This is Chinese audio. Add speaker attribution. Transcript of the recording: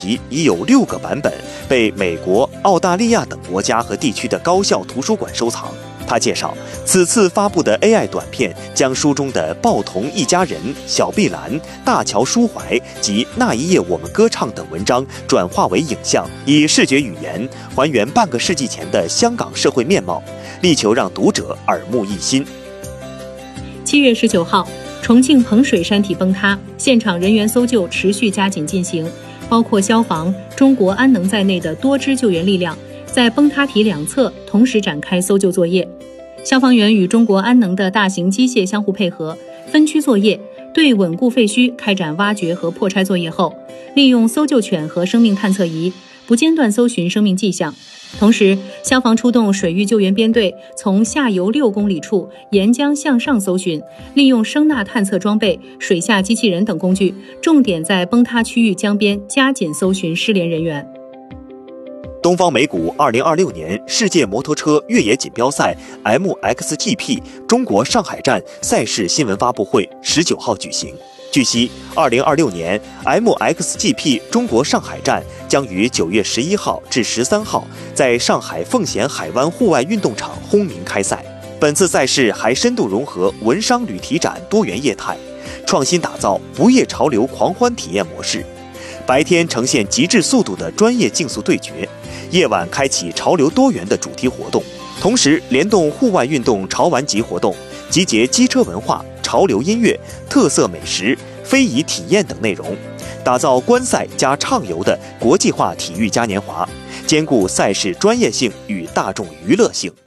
Speaker 1: 已有6个版本被美国、澳大利亚等国家和地区的高校图书馆收藏。他介绍，此次发布的 AI 短片将书中的报童一家人、小碧蓝、大乔抒怀及那一夜我们歌唱等文章转化为影像，以视觉语言还原半个世纪前的香港社会面貌，力求让读者耳目一新。
Speaker 2: 7月19号，重庆彭水山体崩塌，现场人员搜救持续加紧进行，包括消防、中国安能在内的多支救援力量在崩塌体两侧同时展开搜救作业。消防员与中国安能的大型机械相互配合，分区作业，对稳固废墟开展挖掘和破拆作业后，利用搜救犬和生命探测仪不间断搜寻生命迹象。同时，消防出动水域救援编队，从下游6公里处沿江向上搜寻，利用声呐探测装备、水下机器人等工具，重点在崩塌区域江边加紧搜寻失联人员。
Speaker 1: 东方美谷2026年世界摩托车越野锦标赛 MXGP 中国上海站赛事新闻发布会19号举行。据悉，2026年 MXGP 中国上海站将于9月11号至13号在上海奉贤海湾户外运动场轰鸣开赛。本次赛事还深度融合文商旅体展多元业态，创新打造不夜潮流狂欢体验模式。白天呈现极致速度的专业竞速对决，夜晚开启潮流多元的主题活动，同时联动户外运动潮玩集活动，集结机车文化、潮流音乐、特色美食、非遗体验等内容，打造观赛加畅游的国际化体育嘉年华，兼顾赛事专业性与大众娱乐性。